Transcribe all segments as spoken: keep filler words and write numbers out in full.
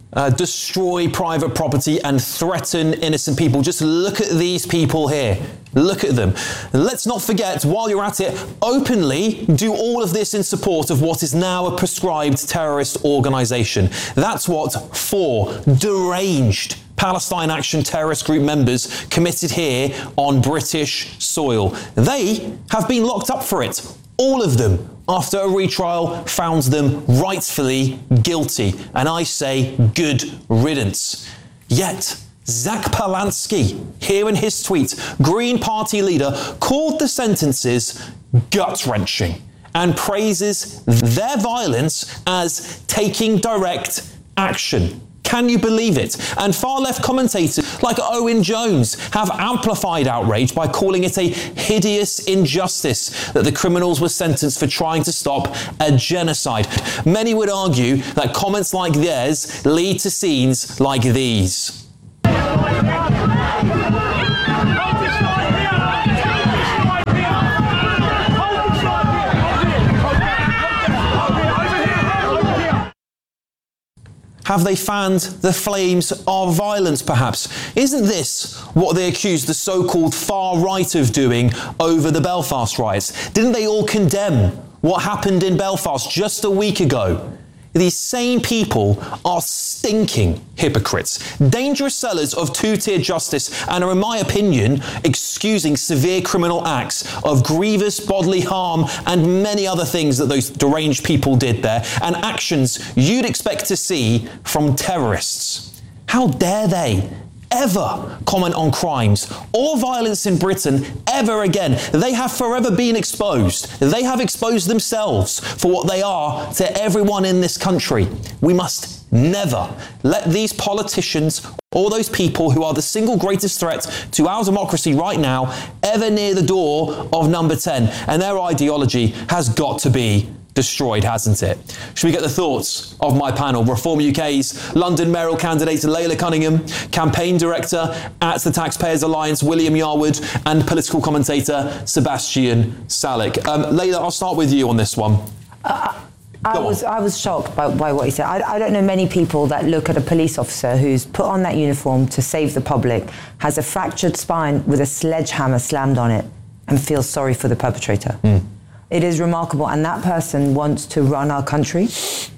uh, destroy private property and threaten innocent people. Just look at these people here. Look at them. Let's not forget, while you're at it, openly do all of this in support of what is now a proscribed terrorist organisation. That's what four deranged Palestine Action terrorist group members committed here on British soil. They have been locked up for it. All of them, after a retrial, found them rightfully guilty. And I say good riddance. Yet, Zach Polansky, here in his tweet, Green Party leader, called the sentences gut-wrenching and praises their violence as taking direct action. Can you believe it? And far-left commentators like Owen Jones have amplified outrage by calling it a hideous injustice that the criminals were sentenced for trying to stop a genocide. Many would argue that comments like theirs lead to scenes like these. Have they fanned the flames of violence, perhaps? Isn't this what they accused the so-called far right of doing over the Belfast riots? Didn't they all condemn what happened in Belfast just a week ago? These same people are stinking hypocrites, dangerous sellers of two-tier justice, and are, in my opinion, excusing severe criminal acts of grievous bodily harm and many other things that those deranged people did there, and actions you'd expect to see from terrorists. How dare they ever comment on crimes or violence in Britain ever again? They have forever been exposed. They have exposed themselves for what they are to everyone in this country. We must never let these politicians or those people who are the single greatest threat to our democracy right now ever near the door of number ten. And their ideology has got to be destroyed, hasn't it? Should we get the thoughts of my panel? Reform U K's London mayoral candidate Layla Cunningham, campaign director at the Taxpayers Alliance William Yarwood, and political commentator Sebastian Salik. Um, Layla, I'll start with you on this one. Uh, I was I was shocked by, by what he said. I, I don't know many people that look at a police officer who's put on that uniform to save the public, has a fractured spine with a sledgehammer slammed on it, and feels sorry for the perpetrator. Mm. It is remarkable, and that person wants to run our country.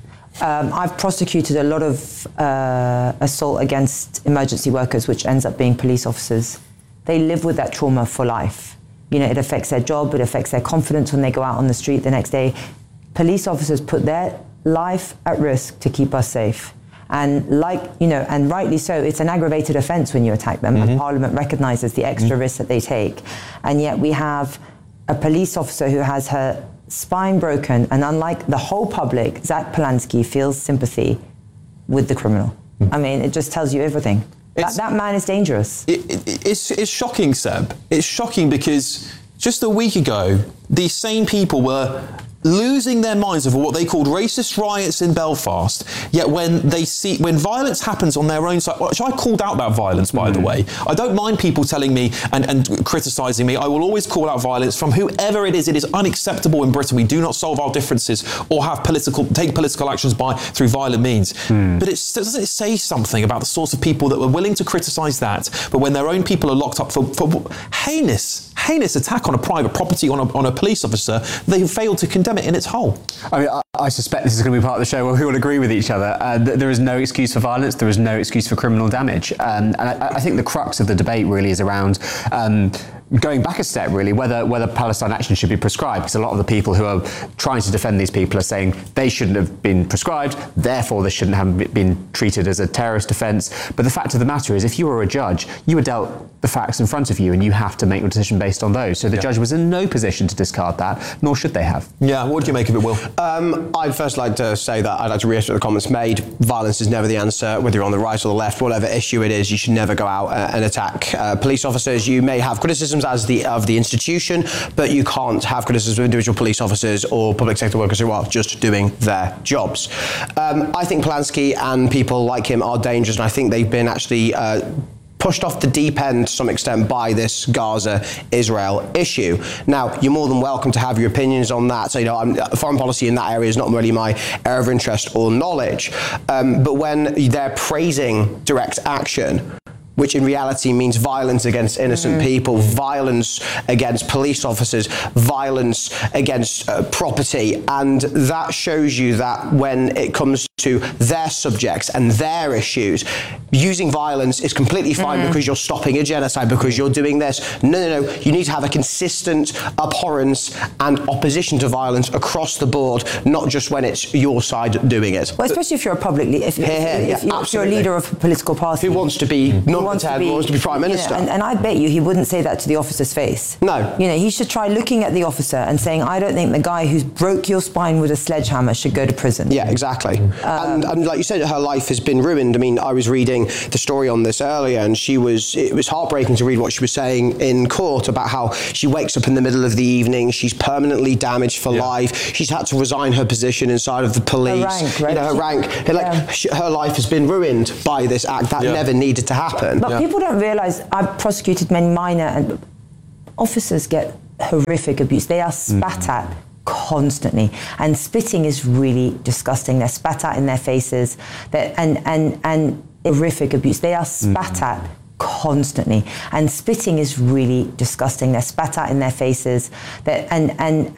Um, I've prosecuted a lot of uh, assault against emergency workers, which ends up being police officers. They live with that trauma for life. You know, it affects their job, it affects their confidence when they go out on the street the next day. Police officers put their life at risk to keep us safe. And like, you know, and rightly so, it's an aggravated offence when you attack them, mm-hmm. and Parliament recognises the extra mm-hmm. risk that they take. And yet we have a police officer who has her spine broken, and unlike the whole public, Zach Polansky feels sympathy with the criminal. Mm. I mean, it just tells you everything. That, that man is dangerous. It, it, it's, it's shocking, Seb. It's shocking because just a week ago, these same people were losing their minds over what they called racist riots in Belfast, yet when they see, when violence happens on their own side, which I called out that violence, by mm. the way. I don't mind people telling me and, and criticising me. I will always call out violence from whoever it is. It is unacceptable in Britain. We do not solve our differences or have political, take political actions by through violent means. Mm. But it, doesn't it say something about the sorts of people that were willing to criticise that, but when their own people are locked up for, for heinous, heinous attack on a private property, on a, on a police officer, they failed to condemn it in its whole. I mean, I, I suspect this is going to be part of the show where we will agree with each other. Uh, th- there is no excuse for violence. There is no excuse for criminal damage. Um, and I, I think the crux of the debate really is around um, going back a step, really, whether whether Palestine Action should be prescribed, because a lot of the people who are trying to defend these people are saying they shouldn't have been prescribed, therefore they shouldn't have been treated as a terrorist offence. But the fact of the matter is, if you were a judge, you were dealt the facts in front of you, and you have to make your decision based on those. So the yeah. judge was in no position to discard that, nor should they have. Yeah, what do you make of it, Will? Um, I'd first like to say that I'd like to reiterate the comments made. Violence is never the answer, whether you're on the right or the left, whatever issue it is, you should never go out uh, and attack uh, police officers. You may have criticisms as the of the institution, but you can't have criticisms of individual police officers or public sector workers who are just doing their jobs. Um, I think Polansky and people like him are dangerous, and I think they've been actually uh, pushed off the deep end to some extent by this Gaza-Israel issue. Now, you're more than welcome to have your opinions on that. So, you know, I'm, foreign policy in that area is not really my area of interest or knowledge. Um, but when they're praising direct action, which in reality means violence against innocent mm. people, violence against police officers, violence against uh, property. And that shows you that when it comes to their subjects and their issues, using violence is completely fine mm. because you're stopping a genocide, because you're doing this. No, no, no. You need to have a consistent abhorrence and opposition to violence across the board, not just when it's your side doing it. Well, especially if you're a public leader, if, here, here, if, yeah, if, you're, if you're a leader of a political party. Who wants to be number ten, who wants to be prime minister. You know, and, and I bet you he wouldn't say that to the officer's face. No. You know, he should try looking at the officer and saying, I don't think the guy who's broke your spine with a sledgehammer should go to prison. Yeah, exactly. Um, and, and like you said, her life has been ruined. I mean, I was reading the story on this earlier, and she was, it was heartbreaking to read what she was saying in court about how she wakes up in the middle of the evening, she's permanently damaged for yeah. life, she's had to resign her position inside of the police. Her rank, right? You know, her rank, her, like, yeah. she, her life has been ruined by this act that yeah. never needed to happen. But yeah. people don't realise, I've prosecuted many minor, and officers get horrific abuse. They are spat mm. at constantly, and spitting is really disgusting. They're spat at in their faces, They're, and and and horrific abuse. They are spat mm. at constantly, and spitting is really disgusting. They're spat at in their faces, They're, and and